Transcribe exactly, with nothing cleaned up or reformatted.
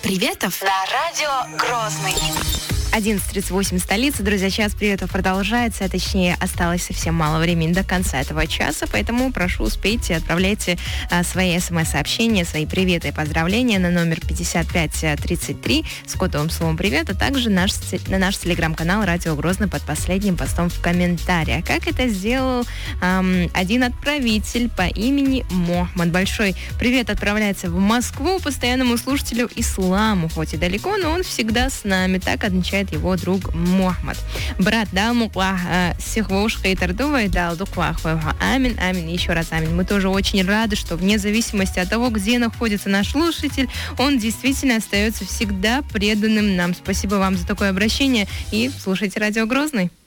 приветов на радио Грозный. одиннадцать тридцать восемь столица. Друзья, час приветов продолжается, а точнее осталось совсем мало времени до конца этого часа, поэтому прошу, успейте, отправляйте а, свои смс-сообщения, свои приветы и поздравления на номер пятьдесят пять тридцать три с кодовым словом «Привет», а также наш, на наш телеграм-канал «Радио Грозный» под последним постом в комментариях. Как это сделал эм, один отправитель по имени Мохмад. Большой привет отправляется в Москву постоянному слушателю Исламу, хоть и далеко, но он всегда с нами, так отмечает его друг Мохмад. Брат, да, муклах, сихвушка и тардува, да, дуклах, амин, амин, еще раз амин. Мы тоже очень рады, что вне зависимости от того, где находится наш слушатель, он действительно остается всегда преданным нам. Спасибо вам за такое обращение и слушайте Радио Грозный.